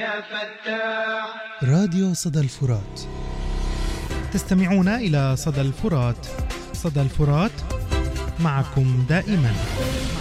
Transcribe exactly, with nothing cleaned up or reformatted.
يا فتاح. راديو صدى الفرات. تستمعون إلى صدى الفرات. صدى الفرات معكم دائما.